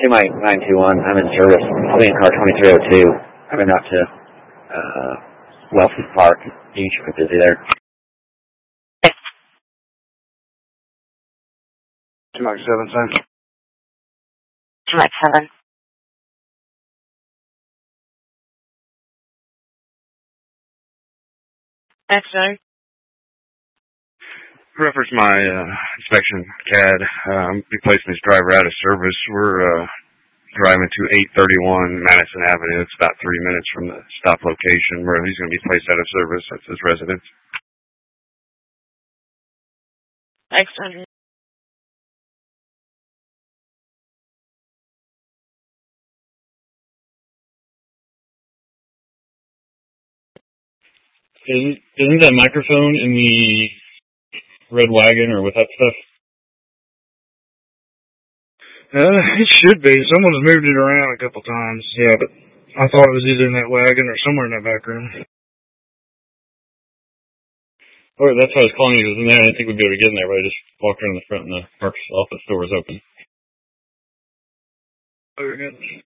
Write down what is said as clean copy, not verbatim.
to Mike 921. I'm in service. Clean car 2302. I've been out to Wellfleet Park. You should be busy there. To Mike 7, son. To Mike 7. X-ray. Reference my inspection CAD. I'm replacing this driver out of service. We're driving to 831 Madison Avenue. It's about 3 minutes from the stop location where he's going to be placed out of service. That's his residence. X-ray. Isn't that microphone in the red wagon or with that stuff? It should be. Someone's moved it around a couple times. Yeah, but I thought it was either in that wagon or somewhere in that back room. Or that's why I was calling you, because in there I didn't think we'd be able to get in there, but I just walked around the front and the park's office door was open. Oh, you're good.